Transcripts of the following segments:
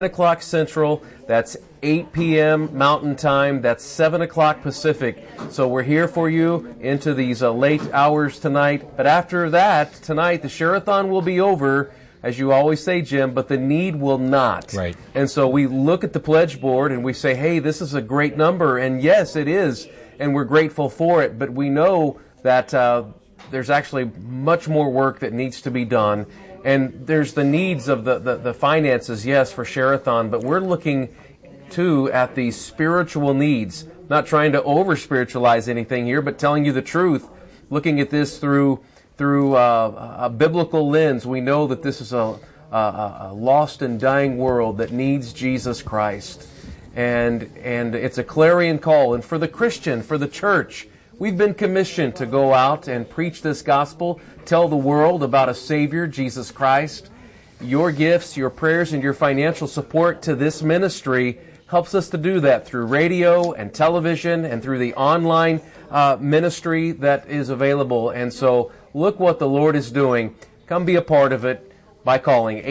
o'clock Central, that's 8 p.m. Mountain Time, that's 7 o'clock Pacific. So we're here for you into these late hours tonight. But after that, tonight, the Share-a-thon will be over, as you always say, Jim, but the need will not. Right. And so we look at the pledge board and we say, hey, this is a great number. And yes, it is. And we're grateful for it. But we know that there's actually much more work that needs to be done. And there's the needs of the finances, yes, for Share-a-thon, but we're looking, too, at the spiritual needs. Not trying to over-spiritualize anything here, but telling you the truth. Looking at this through a biblical lens, we know that this is a lost and dying world that needs Jesus Christ. And it's a clarion call. And for the Christian, for the church, we've been commissioned to go out and preach this gospel, tell the world about a Savior, Jesus Christ. Your gifts, your prayers, and your financial support to this ministry helps us to do that through radio and television and through the online ministry that is available. And so look what the Lord is doing. Come be a part of it by calling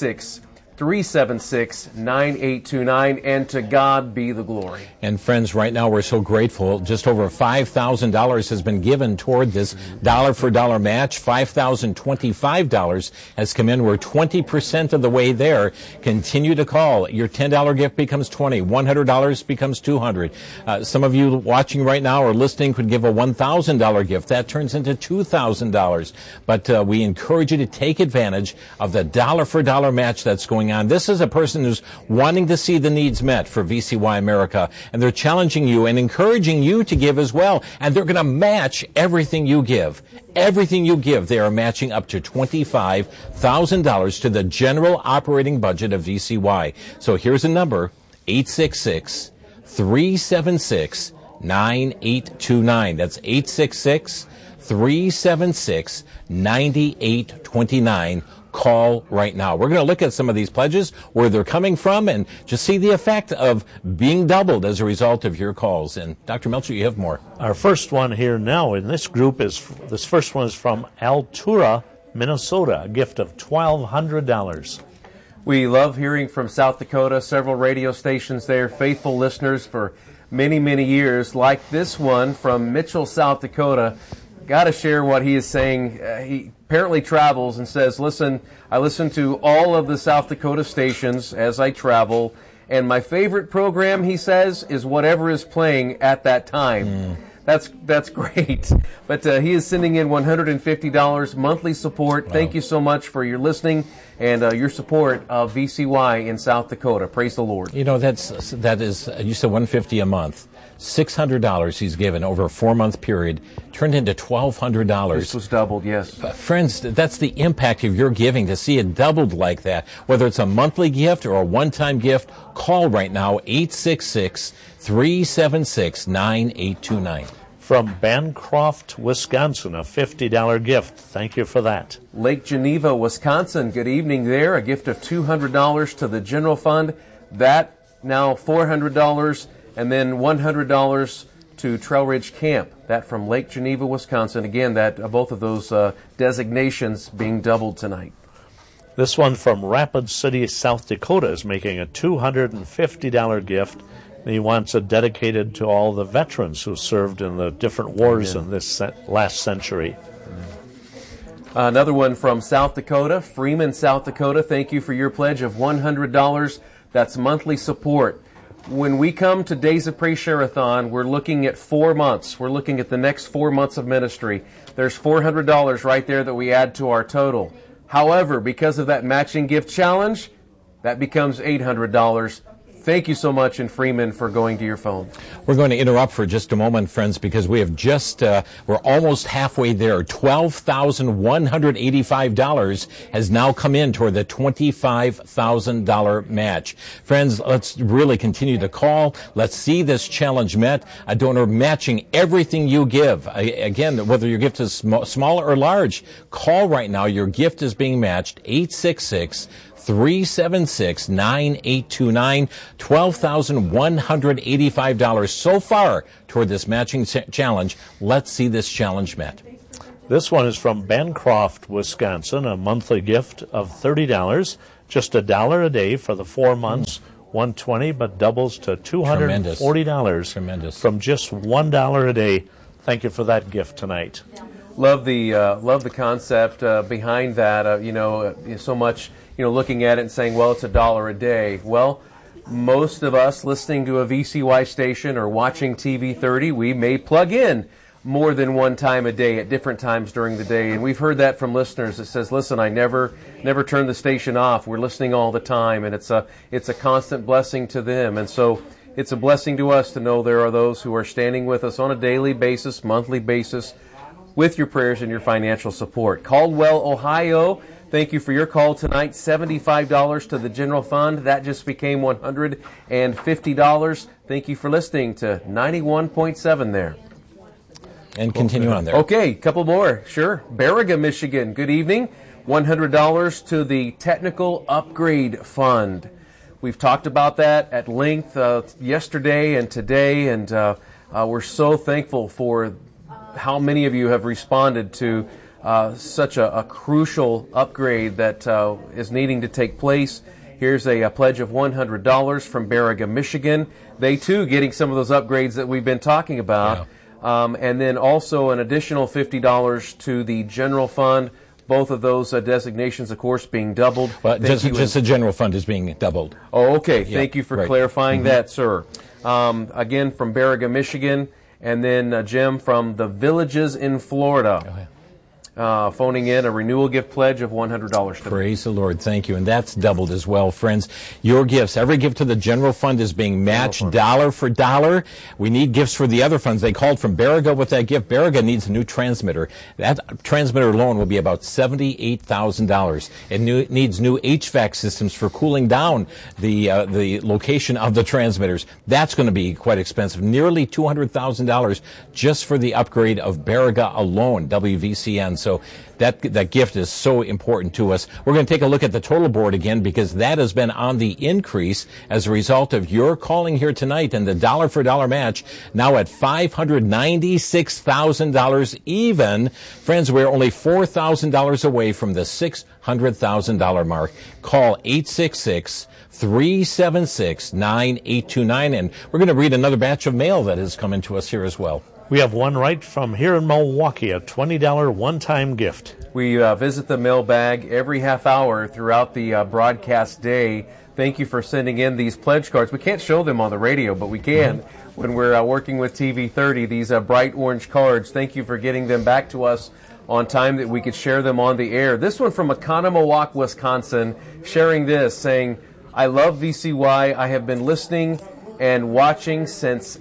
866-376-9829, and to God be the glory. And friends, right now we're so grateful. Just over $5,000 has been given toward this dollar-for-dollar match. $5,025 has come in. We're 20% of the way there. Continue to call. Your $10 gift becomes $20. $100 becomes $200. Some of you watching right now or listening could give a $1,000 gift. That turns into $2,000. But we encourage you to take advantage of the dollar-for-dollar match that's going on. This is a person who's wanting to see the needs met for VCY America, and they're challenging you and encouraging you to give as well, and they're going to match everything you give. Everything you give, they are matching up to $25,000 to the general operating budget of VCY. So here's a number, 866-376-9829. That's 866-376-9829. Call right now. We're going to look at some of these pledges, where they're coming from, and just see the effect of being doubled as a result of your calls. And Dr. Melcher, you have more. Our first one here now in this group is, this first one is from Altura, Minnesota, a gift of $1,200. We love hearing from South Dakota, several radio stations there, faithful listeners for many, many years, like this one from Mitchell, South Dakota. Got to share what he is saying. He apparently travels and says, listen, I listen to all of the South Dakota stations as I travel, and my favorite program, he says, is whatever is playing at that time. That's great. But he is sending in $150 monthly support. Wow. Thank you so much for your listening and your support of VCY in South Dakota. Praise the Lord. You know, that is, you said $150 a month. $600 he's given over a 4-month period turned into $1,200. This was doubled, yes. Friends, that's the impact of your giving, to see it doubled like that. Whether it's a monthly gift or a one-time gift, call right now, 866-376-9829. From Bancroft, Wisconsin, a $50 gift. Thank you for that. Lake Geneva, Wisconsin, good evening there. A gift of $200 to the general fund. That now $400. And then $100 to Trail Ridge Camp. That from Lake Geneva, Wisconsin. Again, that both of those designations being doubled tonight. This one from Rapid City, South Dakota, is making a $250 gift. He wants it dedicated to all the veterans who served in the different wars in this last century. Another one from South Dakota, Freeman, South Dakota. Thank you for your pledge of $100. That's monthly support. When we come to Days of Praise Share-a-thon, we're looking at 4 months. We're looking at the next 4 months of ministry. There's $400 right there that we add to our total. However, because of that matching gift challenge, that becomes $800. Thank you so much in Freeman for going to your phone. We're going to interrupt for just a moment, friends, because we have just, we're almost halfway there. $12,185 has now come in toward the $25,000 match. Friends, let's really continue to call. Let's see this challenge met. A donor matching everything you give. Again, whether your gift is small or large, call right now. Your gift is being matched. 866-376-9829, $12,185 so far toward this matching challenge. Let's see this challenge met. This one is from Bancroft, Wisconsin, a monthly gift of $30. Just $1 a day for the 4 months, $120, but doubles to $240. Tremendous. From just $1 a day. Thank you for that gift tonight. Love the concept behind that. So much, looking at it and saying, well, it's $1 a day. Well, most of us listening to a VCY station or watching TV 30, we may plug in more than one time a day at different times during the day. And we've heard that from listeners that says, listen, I never turn the station off. We're listening all the time, and it's a constant blessing to them. And so it's a blessing to us to know there are those who are standing with us on a daily basis, monthly basis, with your prayers and your financial support. Caldwell, Ohio, thank you for your call tonight. $75 to the general fund. That just became $150. Thank you for listening to 91.7 there. And continue on there. Okay, couple more. Sure. Baraga, Michigan. Good evening. $100 to the Technical Upgrade Fund. We've talked about that at length yesterday and today, and we're so thankful for how many of you have responded to such a crucial upgrade that is needing to take place. Here's a pledge of $100 from Baraga, Michigan. They, too, getting some of those upgrades that we've been talking about. Yeah. And then also an additional $50 to the general fund. Both of those designations, of course, being doubled. Well, just the general fund is being doubled. Oh, okay. Yeah, thank you for clarifying that, sir. Again, from Baraga, Michigan. And then Jim from the Villages in Florida. Oh, yeah. Phoning in a renewal gift pledge of $100. Praise the Lord. Thank you. And that's doubled as well, friends. Your gifts, every gift to the general fund is being matched dollar for dollar. We need gifts for the other funds. They called from Baraga with that gift. Baraga needs a new transmitter. That transmitter alone will be about $78,000. It needs new HVAC systems for cooling down the location of the transmitters. That's going to be quite expensive. Nearly $200,000 just for the upgrade of Baraga alone, WVCN. So that gift is so important to us. We're going to take a look at the total board again because that has been on the increase as a result of your calling here tonight, and the dollar for dollar match now at $596,000 even. Friends, we're only $4,000 away from the $600,000 mark. Call 866-376-9829, and we're going to read another batch of mail that has come into us here as well. We have one right from here in Milwaukee, a $20 one-time gift. We visit the mailbag every half hour throughout the broadcast day. Thank you for sending in these pledge cards. We can't show them on the radio, but we can when we're working with TV 30, these bright orange cards. Thank you for getting them back to us on time that we could share them on the air. This one from Oconomowoc, Wisconsin, sharing this, saying, I love VCY. I have been listening and watching since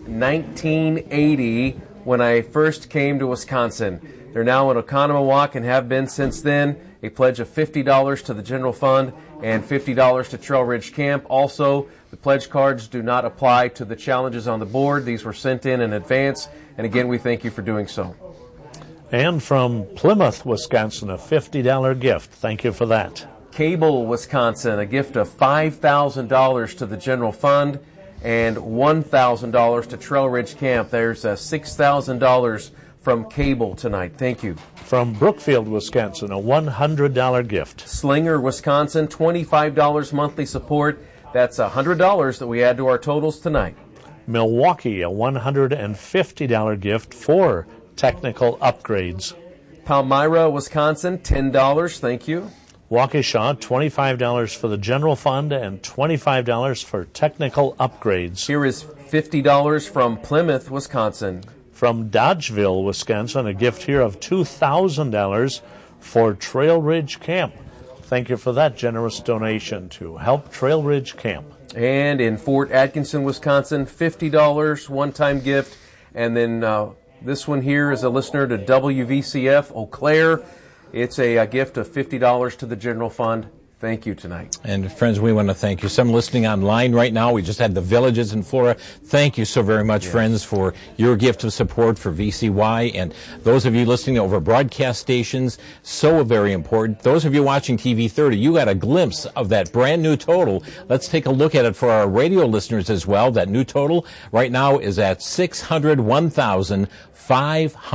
1980. When I first came to Wisconsin. They're now in Oconomowoc and have been since then. A pledge of $50 to the general fund and $50 to Trail Ridge Camp. Also, the pledge cards do not apply to the challenges on the board. These were sent in advance. And again, we thank you for doing so. And from Plymouth, Wisconsin, a $50 gift. Thank you for that. Cable, Wisconsin, a gift of $5,000 to the general fund and $1,000 to Trail Ridge Camp. There's $6,000 from Cable tonight. Thank you. From Brookfield, Wisconsin, a $100 gift. Slinger, Wisconsin, $25 monthly support. That's $100 that we add to our totals tonight. Milwaukee, a $150 gift for technical upgrades. Palmyra, Wisconsin, $10. Thank you. Waukesha, $25 for the general fund and $25 for technical upgrades. Here is $50 from Plymouth, Wisconsin. From Dodgeville, Wisconsin, a gift here of $2,000 for Trail Ridge Camp. Thank you for that generous donation to help Trail Ridge Camp. And in Fort Atkinson, Wisconsin, $50 one-time gift. And then this one here is a listener to WVCF, Eau Claire. It's a gift of $50 to the general fund. Thank you tonight. And friends, we want to thank you. Some listening online right now. We just had the Villages in Florida. Thank you so very much, friends, for your gift of support for VCY. And those of you listening over broadcast stations, so very important. Those of you watching TV 30, you got a glimpse of that brand new total. Let's take a look at it for our radio listeners as well. That new total right now is at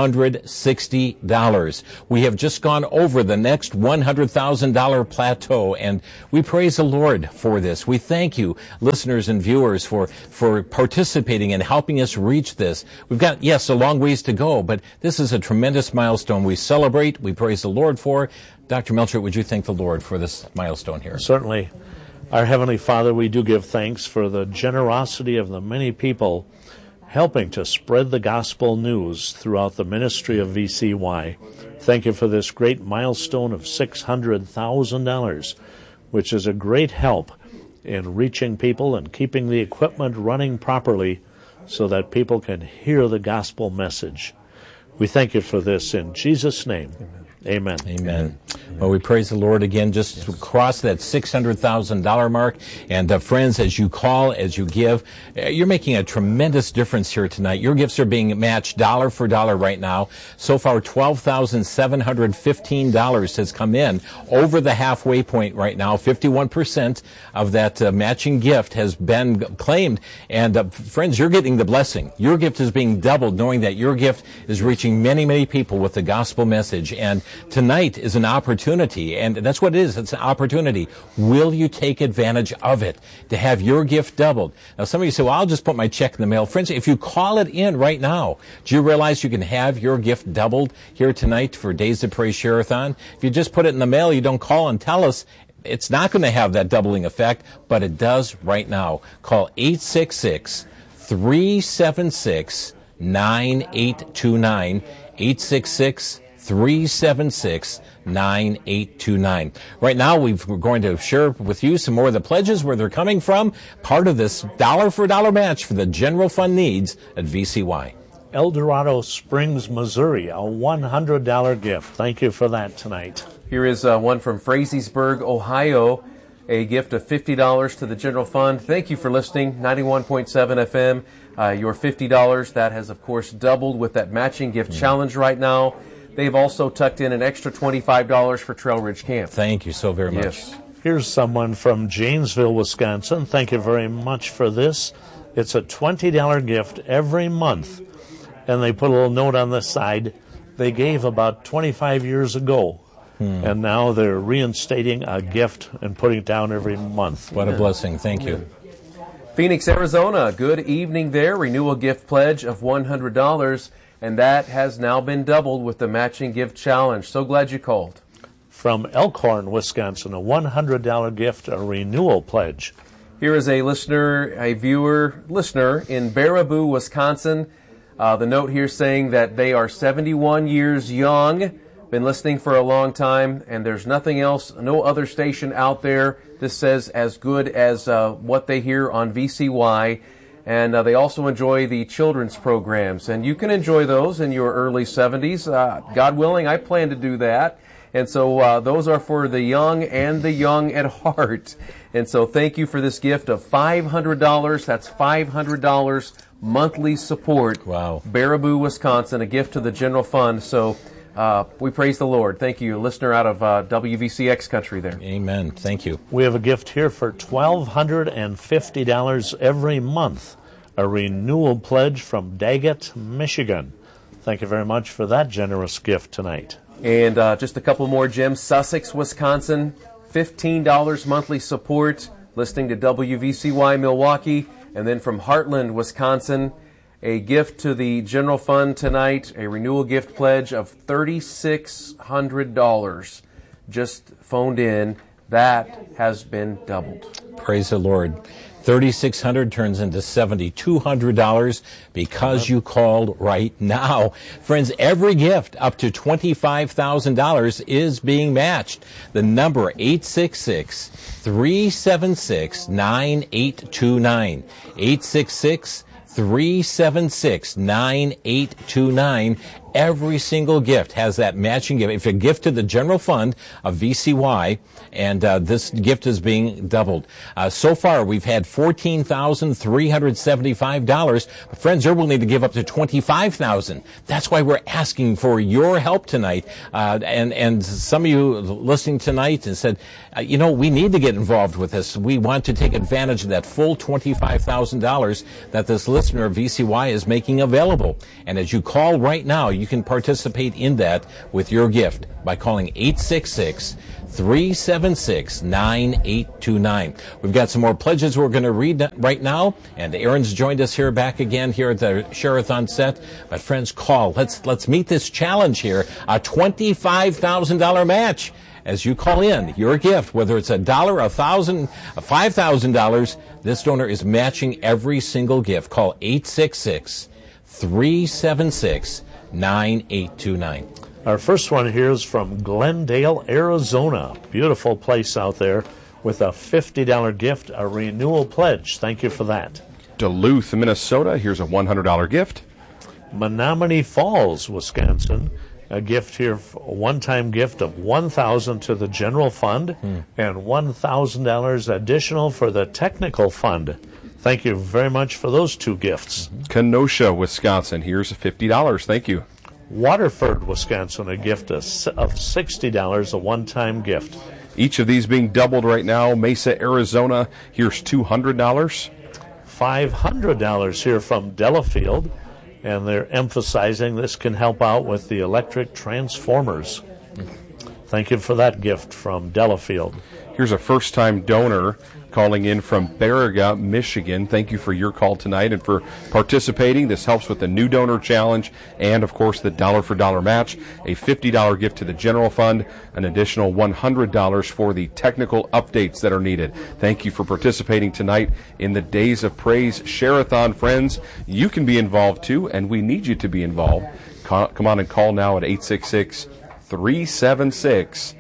$601,560. We have just gone over the next $100,000 plateau. show, and we praise the Lord for this. We thank you, listeners and viewers, for participating and helping us reach this. We've got, yes, a long ways to go, but this is a tremendous milestone we celebrate, we praise the Lord for. Dr. Melchert, would you thank the Lord for this milestone here? Certainly. Our Heavenly Father, we do give thanks for the generosity of the many people helping to spread the gospel news throughout the ministry of VCY. Thank you for this great milestone of $600,000, which is a great help in reaching people and keeping the equipment running properly so that people can hear the gospel message. We thank you for this in Jesus' name. Amen. Amen. Well, we praise the Lord again just to cross that $600,000 mark. And friends, as you call, as you give, you're making a tremendous difference here tonight. Your gifts are being matched dollar for dollar right now. So far, $12,715 has come in over the halfway point right now. 51% of that matching gift has been claimed. And friends, you're getting the blessing. Your gift is being doubled, knowing that your gift is reaching many, many people with the gospel message. And tonight is an opportunity, and that's what it is. It's an opportunity. Will you take advantage of it to have your gift doubled? Now, some of you say, well, I'll just put my check in the mail. Friends, if you call it in right now, do you realize you can have your gift doubled here tonight for Days of Praise Share-a-thon? If you just put it in the mail, you don't call and tell us, it's not going to have that doubling effect, but it does right now. Call 866-376-9829, 866-376-9829. Right now, we're going to share with you some more of the pledges, where they're coming from, part of this dollar-for-dollar match for the general fund needs at VCY. El Dorado Springs, Missouri, a $100 gift. Thank you for that tonight. Here is one from Frazeysburg, Ohio, a gift of $50 to the general fund. Thank you for listening, 91.7 FM. Your $50, that has, of course, doubled with that matching gift challenge right now. They've also tucked in an extra $25 for Trail Ridge Camp. Thank you so very much. Yes. Here's someone from Janesville, Wisconsin. Thank you very much for this. It's a $20 gift every month. And they put a little note on the side. They gave about 25 years ago. And now they're reinstating a gift and putting it down every month. What a blessing. Thank you. Phoenix, Arizona, good evening there. Renewal gift pledge of $100. And that has now been doubled with the matching gift challenge. So glad you called. From Elkhorn, Wisconsin, a $100 gift, a renewal pledge. Here is a listener in Baraboo, Wisconsin. The note here saying that they are 71 years young, been listening for a long time, and there's nothing else, no other station out there, this says, as good as what they hear on VCY. And they also enjoy the children's programs. And you can enjoy those in your early 70s. God willing, I plan to do that. And so those are for the young and the young at heart. And so thank you for this gift of $500. That's $500 monthly support. Wow. Baraboo, Wisconsin, a gift to the general fund. So we praise the Lord. Thank you, listener out of WVCX country there. Amen. Thank you. We have a gift here for $1,250 every month, a renewal pledge from Daggett, Michigan. Thank you very much for that generous gift tonight. And just a couple more gems. Sussex, Wisconsin, $15 monthly support, listening to WVCY Milwaukee. And then from Heartland, Wisconsin, a gift to the general fund tonight, a renewal gift pledge of $3,600. Just phoned in. That has been doubled. Praise the Lord. $3,600 turns into $7,200 because you called right now. Friends, every gift up to $25,000 is being matched. The number 866-376-9829. 866-376-9829. Every single gift has that matching gift. If a gift to the general fund of VCY, and this gift is being doubled. So far, we've had $14,375. But friends, you're willing to give up to $25,000. That's why we're asking for your help tonight. And some of you listening tonight and said, we need to get involved with this. We want to take advantage of that full $25,000 that this listener of VCY is making available. And as you call right now, you can participate in that with your gift by calling 866-376-9829. We've got some more pledges we're going to read right now, and Aaron's joined us here back again here at the Share-a-thon set. But friends, call. Let's meet this challenge here, a $25,000 match. As you call in your gift, whether it's $1, $1,000, $5,000, this donor is matching every single gift. Call 866-376-9829. Our first one here is from Glendale, Arizona. Beautiful place out there with a $50 gift, a renewal pledge. Thank you for that. Duluth, Minnesota. Here's a $100 gift. Menominee Falls, Wisconsin. A gift here, a one-time gift of $1,000 to the general fund and $1,000 additional for the technical fund. Thank you very much for those two gifts. Kenosha, Wisconsin. Here's $50. Thank you. Waterford, Wisconsin, a gift of $60, a one-time gift. Each of these being doubled right now. Mesa, Arizona. Here's $200. $500 here from Delafield. And they're emphasizing this can help out with the electric transformers. Thank you for that gift from Delafield. Here's a first-time donor calling in from Baraga, Michigan. Thank you for your call tonight and for participating. This helps with the new donor challenge and, of course, the dollar for dollar match, a $50 gift to the general fund, an additional $100 for the technical updates that are needed. Thank you for participating tonight in the Days of Praise Share-a-thon, friends. You can be involved, too, and we need you to be involved. Come on and call now at 866-376-9829.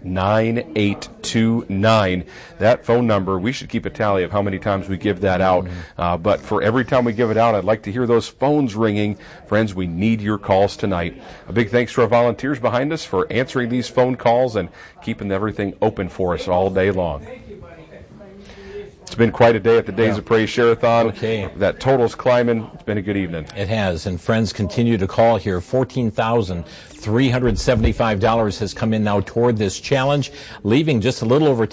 That phone number, we should keep a tally of how many times we give that out. But for every time we give it out, I'd like to hear those phones ringing. Friends, we need your calls tonight. A big thanks to our volunteers behind us for answering these phone calls and keeping everything open for us all day long. It's been quite a day at the Days of Praise Share-a-thon. Okay. That total's climbing. It's been a good evening. It has, and friends continue to call here. $14,375 has come in now toward this challenge, leaving just a little over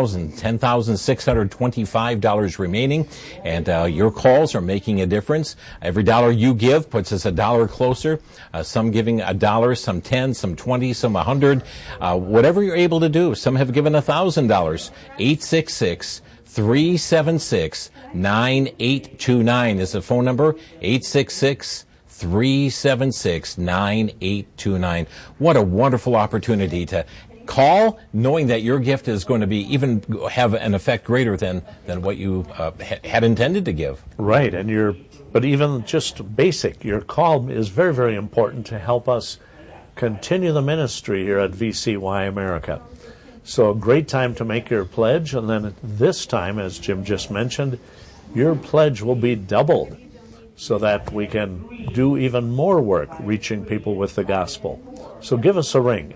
$10,625 remaining. And your calls are making a difference. Every dollar you give puts us a dollar closer. Some giving $1, some 10, some 20, some 100. Whatever you're able to do. Some have given $1,000. 866-376-9829 is the phone number. 866-376-9829. What a wonderful opportunity to call, knowing that your gift is going to be even have an effect greater than what you had intended to give. Right, and but even just basic, your call is very, very important to help us continue the ministry here at VCY America. So a great time to make your pledge, and then this time, as Jim just mentioned, your pledge will be doubled so that we can do even more work reaching people with the gospel. So give us a ring,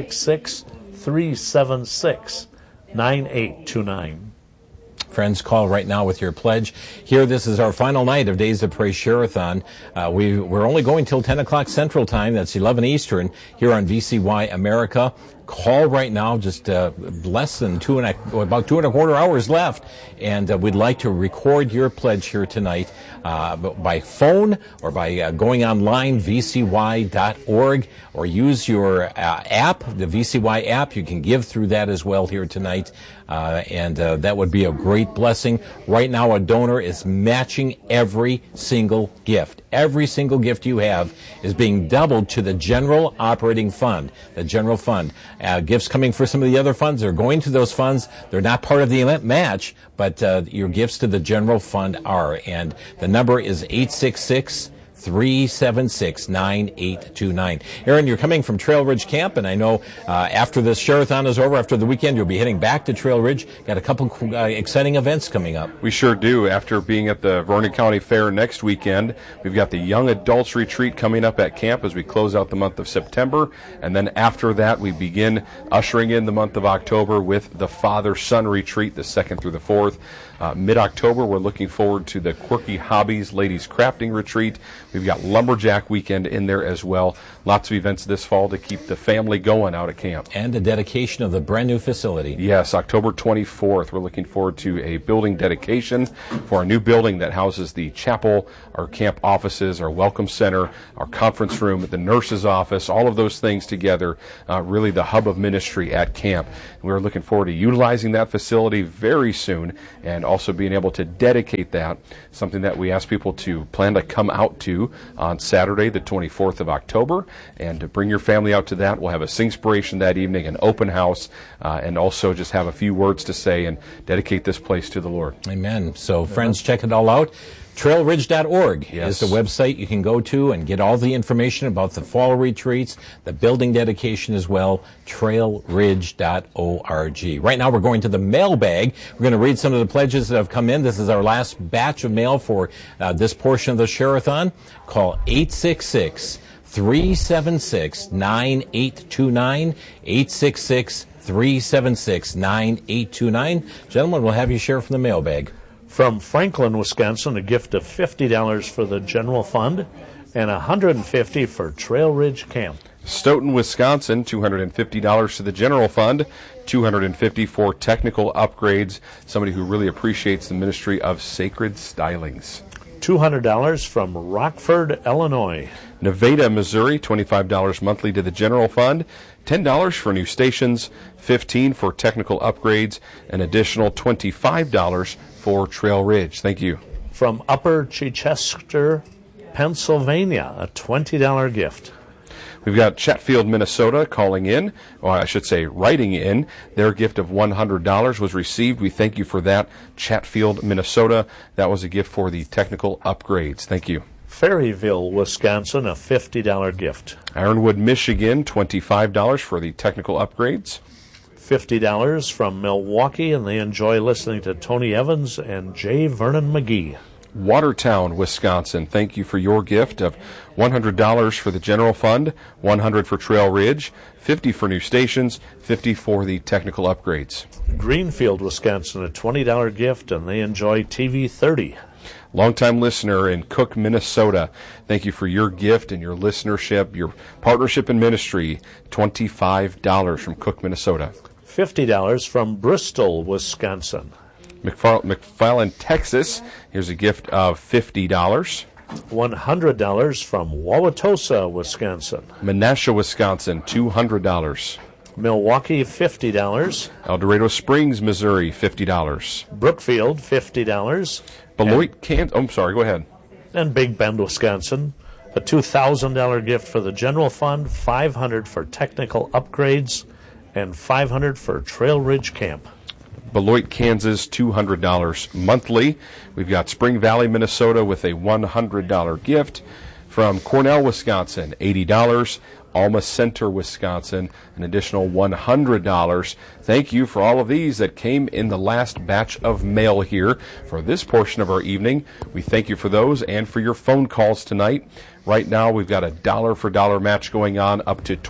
866-376-9829. Friends, call right now with your pledge. Here, this is our final night of Days of Praise Share-a-thon. We're only going till 10 o'clock Central Time. That's 11 Eastern here on VCY America. Call right now, just less than about 2.25 hours left, and we'd like to record your pledge here tonight by phone or by going online, vcy.org, or use your app, the VCY app. You can give through that as well here tonight, and that would be a great blessing. Right now, a donor is matching every single gift. Every single gift you have is being doubled to the general operating fund, the general fund. Gifts coming for some of the other funds are going to those funds. They're not part of the match, but your gifts to the general fund are. And the number is 866-376-9829. Aaron, you're coming from Trail Ridge Camp, and I know after this Share-a-thon is over, after the weekend, you'll be heading back to Trail Ridge. Got a couple exciting events coming up. We sure do. After being at the Vernon County Fair next weekend, we've got the Young Adults Retreat coming up at camp as we close out the month of September. And then after that, we begin ushering in the month of October with the Father-Son Retreat, the 2nd through the 4th. Mid-October, we're looking forward to the Quirky Hobbies Ladies Crafting Retreat. We've got Lumberjack Weekend in there as well. Lots of events this fall to keep the family going out at camp. And the dedication of the brand new facility. Yes, October 24th. We're looking forward to a building dedication for our new building that houses the chapel, our camp offices, our welcome center, our conference room, the nurse's office, all of those things together, really the hub of ministry at camp. We're looking forward to utilizing that facility very soon and also being able to dedicate that, something that we ask people to plan to come out to on Saturday, the 24th of October, and to bring your family out to that. We'll have a Singspiration that evening, an open house, and also just have a few words to say and dedicate this place to the Lord. Amen. So, friends, check it all out. TrailRidge.org is the website you can go to and get all the information about the fall retreats, the building dedication as well, trailridge.org. Right now we're going to the mailbag. We're going to read some of the pledges that have come in. This is our last batch of mail for this portion of the Share-a-thon. Call 866-376-9829, 866-376-9829. Gentlemen, we'll have you share from the mailbag. From Franklin, Wisconsin, a gift of $50 for the general fund and $150 for Trail Ridge Camp. Stoughton, Wisconsin, $250 to the general fund, $250 for technical upgrades. Somebody who really appreciates the ministry of Sacred Stylings. $200 from Rockford, Illinois. Nevada, Missouri, $25 monthly to the general fund, $10 for new stations, $15 for technical upgrades, an additional $25 for Trail Ridge. Thank you. From Upper Chichester, Pennsylvania, a $20 gift. We've got Chatfield, Minnesota calling in, or I should say writing in. Their gift of $100 was received. We thank you for that. Chatfield, Minnesota. That was a gift for the technical upgrades. Thank you. Ferryville, Wisconsin, a $50 gift. Ironwood, Michigan, $25 for the technical upgrades. $50 from Milwaukee, and they enjoy listening to Tony Evans and J. Vernon McGee. Watertown, Wisconsin, thank you for your gift of $100 for the general fund, $100 for Trail Ridge, $50 for new stations, $50 for the technical upgrades. Greenfield, Wisconsin, a $20 gift, and they enjoy TV 30. Longtime listener in Cook, Minnesota, thank you for your gift and your listenership, your partnership in ministry, $25 from Cook, Minnesota. $50 from Bristol, Wisconsin. McFarland, Texas, here's a gift of $50. $100 from Wauwatosa, Wisconsin. Menasha, Wisconsin, $200. Milwaukee, $50. El Dorado Springs, Missouri, $50. Brookfield, $50. Beloit, Kansas. Oh, I'm sorry, go ahead. And Big Bend, Wisconsin, a $2,000 gift for the general fund, $500 for technical upgrades, and $500 for Trail Ridge Camp. Beloit, Kansas, $200 monthly. We've got Spring Valley, Minnesota with a $100 gift. From Cornell, Wisconsin, $80. Alma Center, Wisconsin, an additional $100. Thank you for all of these that came in the last batch of mail here for this portion of our evening. We thank you for those and for your phone calls tonight. Right now, we've got a dollar-for-dollar match going on up to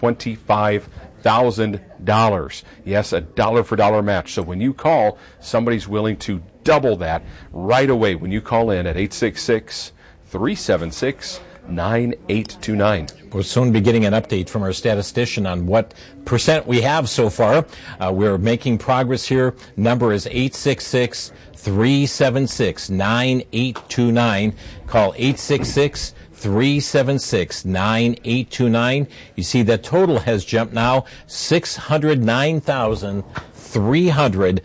$25,000. Yes, a dollar-for-dollar match. So when you call, somebody's willing to double that right away when you call in at 866-376-9829. We'll soon be getting an update from our statistician on what percent we have so far. We're making progress here. Number is 866-376-9829. Call 866-376-9829. You see that total has jumped now $609,315.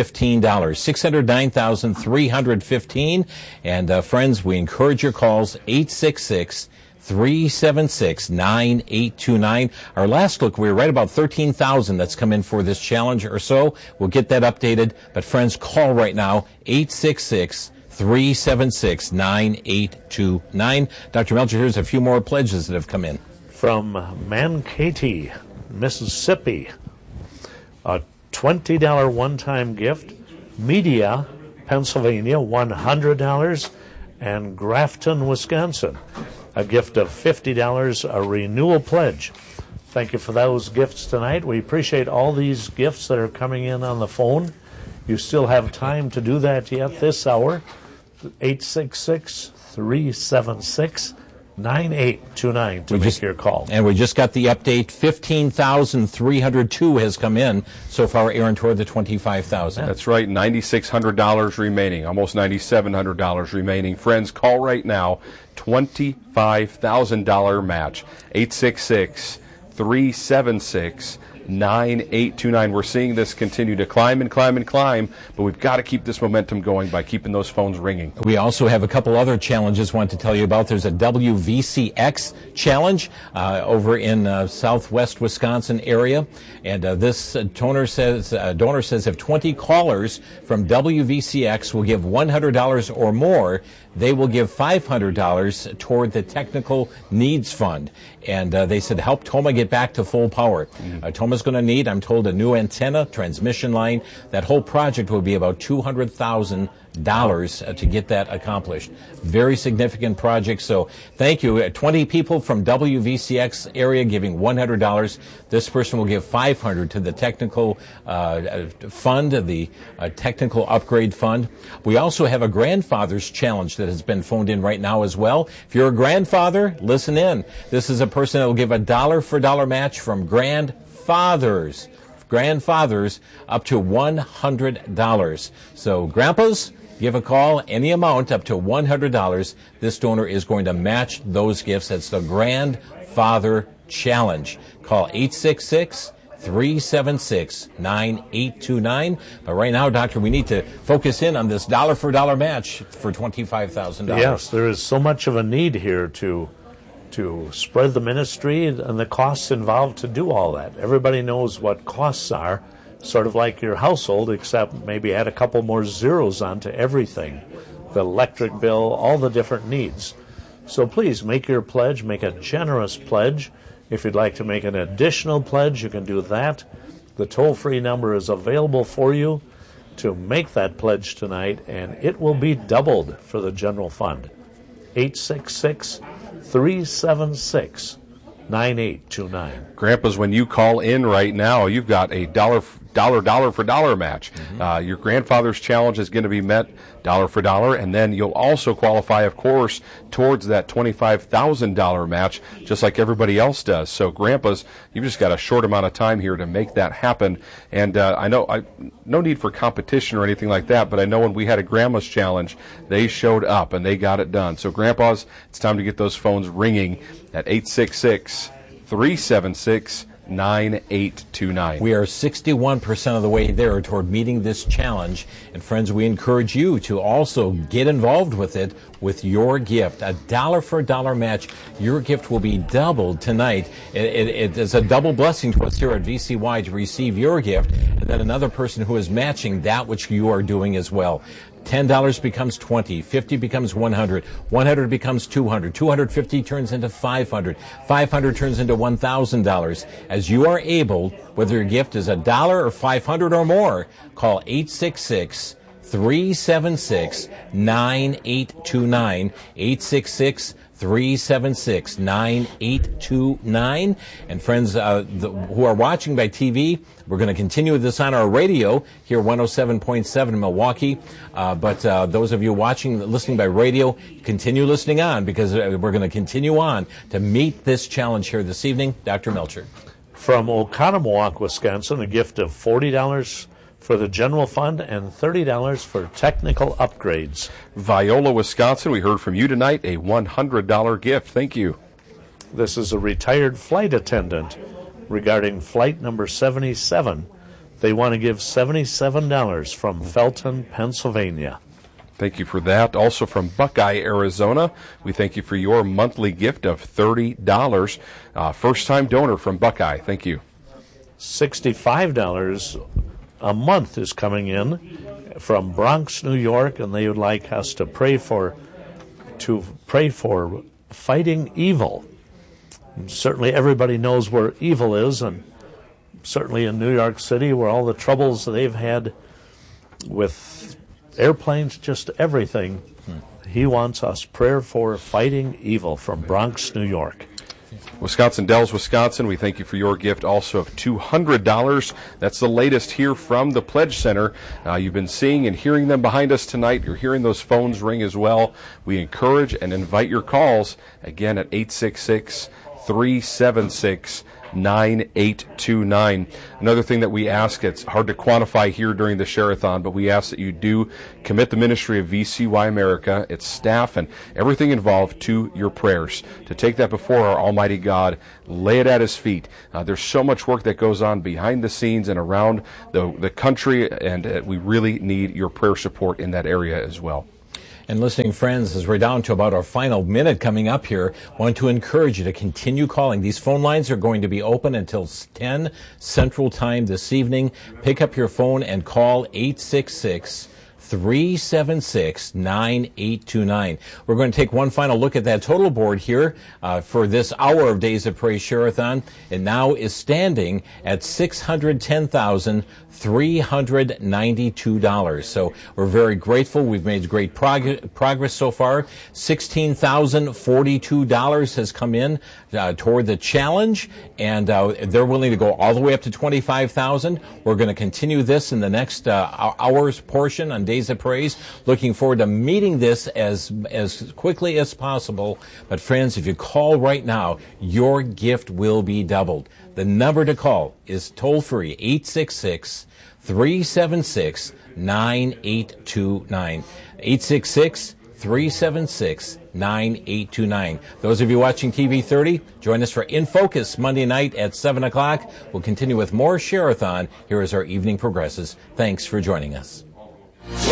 $609,315. And friends, we encourage your calls, 866-376-9829. Our last look, we were right about 13,000 that's come in for this challenge or so. We'll get that updated. But friends, call right now, 866-376-9829. Dr. Melcher, here's a few more pledges that have come in. From Mankaty, Mississippi, a $20 one-time gift. Media, Pennsylvania, $100. And Grafton, Wisconsin, a gift of $50, a renewal pledge. Thank you for those gifts tonight. We appreciate all these gifts that are coming in on the phone. You still have time to do that yet this hour. 866-376-9829 to make your call. And we just got the update. 15,302 has come in so far, Aaron, toward the 25,000. That's right, $9,600 remaining, almost $9,700 remaining. Friends, call right now, $25,000 match, 866-376-9829. We're seeing this continue to climb and climb and climb, but we've got to keep this momentum going by keeping those phones ringing. We also have a couple other challenges I want to tell you about. There's a WVCX challenge over in southwest Wisconsin area, and this donor says if 20 callers from WVCX will give $100 or more, they will give $500 toward the Technical Needs Fund. And they said, help Toma get back to full power. Toma's going to need, I'm told, a new antenna, transmission line. That whole project will be about $200,000 to get that accomplished. Very significant project. So thank you. 20 people from WVCX area giving $100. This person will give $500 to the technical fund, the technical upgrade fund. We also have a grandfather's challenge that has been phoned in right now as well. If you're a grandfather, listen in. This is a person that will give a $1 match from grandfathers up to $100. So grandpas, give a call, any amount up to $100. This donor is going to match those gifts. That's the Grandfather Challenge. Call 866-376-9829. But right now, Doctor, we need to focus in on this $1 match for $25,000. Yes, there is so much of a need here to spread the ministry and the costs involved to do all that. Everybody knows what costs are, sort of like your household, except maybe add a couple more zeros onto everything. The electric bill, all the different needs. So please make your pledge, make a generous pledge. If you'd like to make an additional pledge, you can do that. The toll-free number is available for you to make that pledge tonight, and it will be doubled for the general fund. 866-376-9829. Grandpas, when you call in right now, you've got a dollar for dollar match. Your grandfather's challenge is going to be met dollar for dollar, and then you'll also qualify, of course, towards that $25,000 match, just like everybody else does. So, grandpas, you've just got a short amount of time here to make that happen. And I know no need for competition or anything like that, but I know when we had a grandma's challenge, they showed up and they got it done. So, grandpas, it's time to get those phones ringing at 866-376-9829. We are 61% of the way there toward meeting this challenge. And friends, we encourage you to also get involved with it with your gift. A $1 match. Your gift will be doubled tonight. It is a double blessing to us here at VCY to receive your gift, and then another person who is matching that which you are doing as well. $10 becomes $20, $50 becomes $100, $100 becomes $200, $250 turns into $500, $500 turns into $1,000. As you are able, whether your gift is $1 or $500 or more, call 866-376-9829, 866-376-9829. And friends who are watching by TV, we're going to continue this on our radio here, 107.7 in Milwaukee. But those of you listening by radio, continue listening on, because we're going to continue on to meet this challenge here this evening. Dr. Melcher. From Oconomowoc, Wisconsin, a gift of $40 for the general fund and $30 for technical upgrades. Viola, Wisconsin, we heard from you tonight, a $100 gift. Thank you. This is a retired flight attendant regarding flight number 77. They want to give $77 from Felton, Pennsylvania. Thank you for that. Also from Buckeye, Arizona, we thank you for your monthly gift of $30. First-time donor from Buckeye. Thank you. $65 a month is coming in from Bronx, New York, and they would like us to pray for fighting evil. And certainly everybody knows where evil is, and certainly in New York City, where all the troubles they've had with airplanes, just everything. He wants us prayer for fighting evil from Bronx, New York. Wisconsin Dells, Wisconsin, we thank you for your gift also of $200. That's the latest here from the Pledge Center. You've been seeing and hearing them behind us tonight. You're hearing those phones ring as well. We encourage and invite your calls, again, at 866-376-9829. Another thing that we ask, it's hard to quantify here during the Share-a-thon, but we ask that you do commit the ministry of VCY America, its staff, and everything involved to your prayers. To take that before our Almighty God, lay it at His feet. There's so much work that goes on behind the scenes and around the country, and we really need your prayer support in that area as well. And listening friends, as we're down to about our final minute coming up here, I want to encourage you to continue calling. These phone lines are going to be open until 10 Central Time this evening. Pick up your phone and call 866-376-9829. We're going to take one final look at that total board here for this hour of Days of Praise Share-a-thon. It now is standing at $610,392. So we're very grateful. We've made great progress so far. $16,042 has come in toward the challenge, and they're willing to go all the way up to $25,000. We're going to continue this in the next hour's portion on Days of Praise. Looking forward to meeting this as quickly as possible. But friends, if you call right now, your gift will be doubled. The number to call is toll-free, 866-376-9829. 866-376-9829. Those of you watching TV 30, join us for In Focus Monday night at 7 o'clock. We'll continue with more Share-a-thon. Here as our evening progresses. Thanks for joining us.